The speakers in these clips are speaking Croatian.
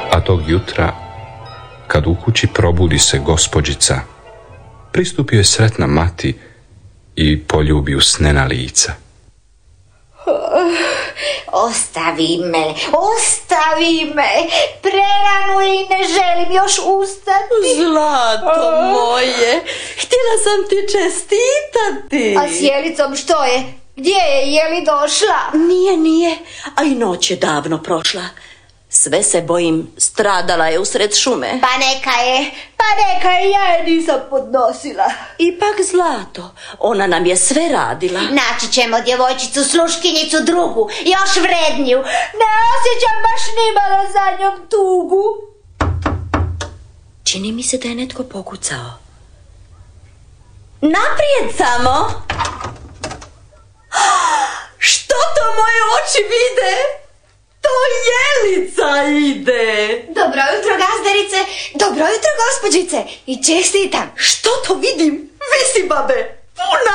A tog jutra, kad u kući probudi se gospođica, pristupio je sretna mati i poljubi usnena lica. Ostavi me, prerano i ne želim još ustati. Zlato moje, htjela sam ti čestitati. A s Jelicom što je? Gdje je li došla? Nije, a i noć je davno prošla. Sve se bojim, stradala je usred šume. Pa neka je, ja je nisam podnosila. Ipak Zlato, ona nam je sve radila. Naći ćemo djevojčicu, sluškinjicu drugu, još vredniju. Ne osjećam baš nimalo za njom tugu. Čini mi se da je netko pokucao. Naprijed samo! Što to moje oči vide? To Jelica ide! Dobro jutro, gazdarice, dobro jutro, gospođice, i čestitam. Što to vidim? Visi, babe, puna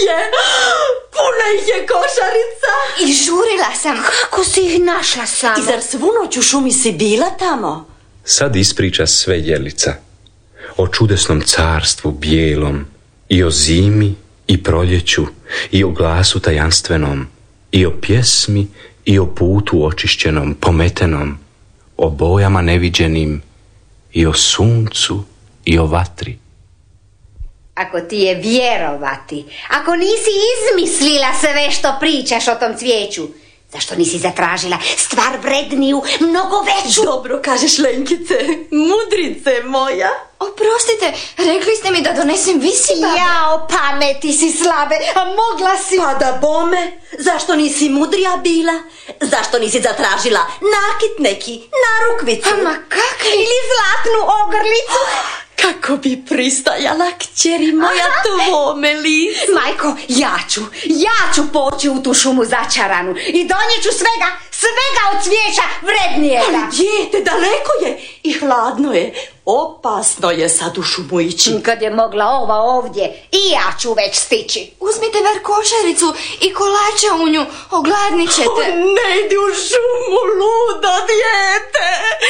ih je košarica. I žurila sam, kako si ih našla samo? I zar svu noć u šumi si bila tamo? Sad ispriča sve Jelica, o čudesnom carstvu bijelom, i o zimi, i proljeću, i o glasu tajanstvenom, i o pjesmi, i o putu očišćenom, pometenom, o bojama neviđenim, i o suncu, i o vatri. Ako ti je vjerovati, ako nisi izmislila sve što pričaš o tom cvijeću, zašto nisi zatražila stvar vredniju, mnogo veću? Dobro kažeš, Lenkice, mudrice moja. Oprostite, rekli ste mi da donesem visi, babe. Jao, pameti si slabe, a mogla si... Pa da bome, zašto nisi mudrija bila? Zašto nisi zatražila nakit neki, narukvicu? Ma kakvi? Ili zlatnu ogrlicu? Kako bi pristajala, kćeri moja, tvome licu? Majko, ja ću poći u tu šumu začaranu i donijet ću svega od cvijeća vrednijega. Ali dijete, daleko je i hladno je. Opasno je sad u šumu ići. Kad je mogla ova ovdje, i ja ću već stići. Uzmite bar košaricu i kolače u nju, ogladnit ćete. Ne idi u šumu, luda dijete.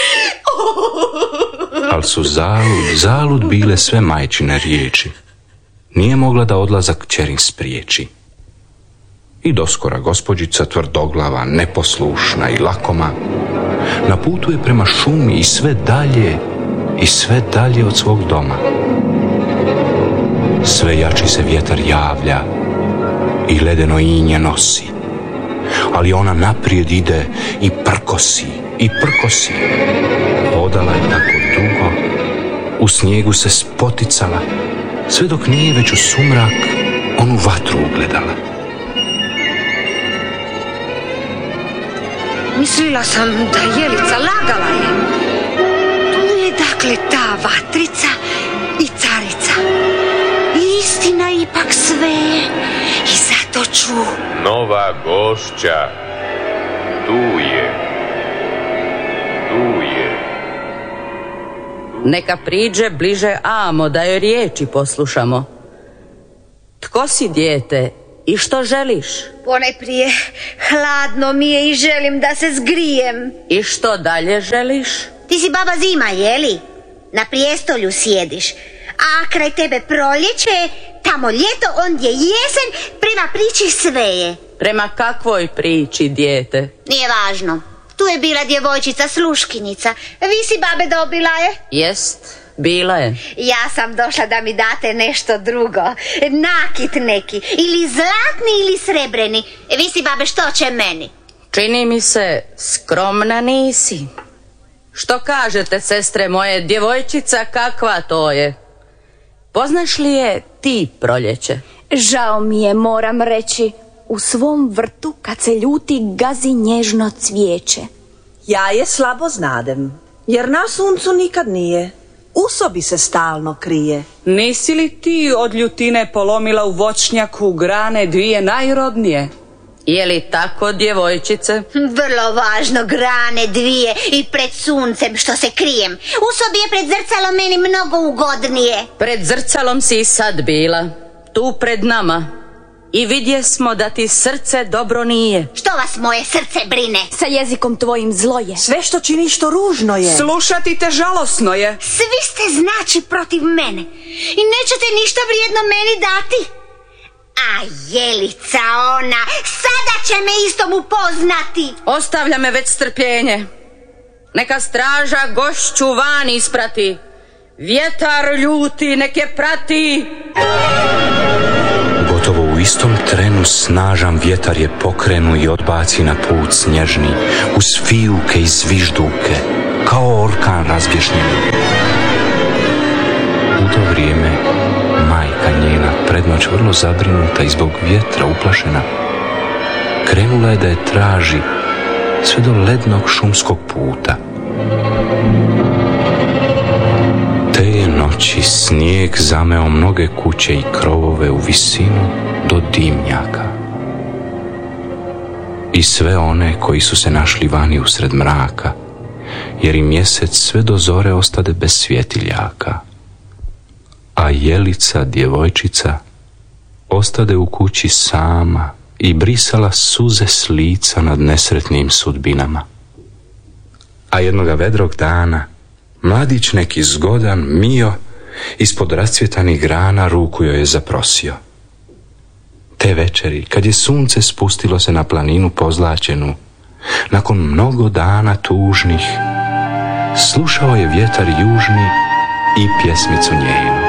Al su zalud bile sve majčine riječi. Nije mogla da odlazak kćerin spriječi. I doskora gospođica, tvrdoglava, neposlušna i lakoma, na putu je prema šumi i sve dalje od svog doma. Sve jači se vjetar javlja i ledeno inje nosi, ali ona naprijed ide i prkosi. Hodala je tako dugo, u snijegu se spoticala, sve dok nije već u sumrak onu vatru ugledala. Mislila sam da Jelica lagala je. Tu je dakle ta vatrica i carica. Istina ipak sve. I zato ću... Nova gošća. Tu je. Neka priđe bliže amo, da joj riječi poslušamo. Tko si, dijete, i što želiš? Ponajprije, hladno mi je i želim da se zgrijem. I što dalje želiš? Ti si baba zima, jeli? Na prijestolju sjediš. A kraj tebe proljeće, tamo ljeto, ondje jesen, prema priči sve je. Prema kakvoj priči, dijete? Nije važno. Tu je bila djevojčica sluškinjica. Vi si babe dobila je? Jest, bila je. Ja sam došla da mi date nešto drugo. Nakit neki. Ili zlatni ili srebreni. Vi si babe što će meni? Čini mi se, skromna nisi. Što kažete, sestre moje, djevojčica kakva to je? Poznaš li je ti, proljeće? Žao mi je, moram reći. U svom vrtu kad se ljuti gazi nježno cvijeće. Ja je slabo znadem, jer na suncu nikad nije. U sobi se stalno krije. Nisi li ti od ljutine polomila u voćnjaku grane dvije najrodnije? Je li tako, djevojčice? Vrlo važno, grane dvije i pred suncem što se krijem. U sobi je pred zrcalom meni mnogo ugodnije. Pred zrcalom si i sad bila, tu pred nama. i vidjesmo da ti srce dobro nije. Što vas moje srce brine? Sa jezikom tvojim zlo je. Sve što činiš to ružno je. Slušati te žalosno je. Svi ste znači protiv mene i nećete ništa vrijedno meni dati. A Jelica ona, sada će me istom upoznati. Ostavlja me već strpljenje. Neka straža gošću van isprati. Vjetar ljuti nek je prati. Gotovo u istom trenu snažan vjetar je pokrenu i odbaci na put snježni, uz fijuke i zvižduke, kao orkan razbješnjeni. U to vrijeme majka njena, prednoć vrlo zabrinuta i zbog vjetra uplašena, krenula je da je traži sve do lednog šumskog puta. Te je noći snijeg zameo mnoge kuće i krovove u visinu do dimnjaka. I sve one koji su se našli vani usred mraka, jer i mjesec sve do zore ostade bez svjetiljaka. A Jelica, djevojčica, ostade u kući sama i brisala suze s lica nad nesretnim sudbinama. A jednoga vedrog dana mladić neki zgodan, mio, ispod rascvjetanih grana ruku joj je zaprosio. Te večeri, kad je sunce spustilo se na planinu pozlačenu, nakon mnogo dana tužnih, slušao je vjetar južni i pjesmicu njenu.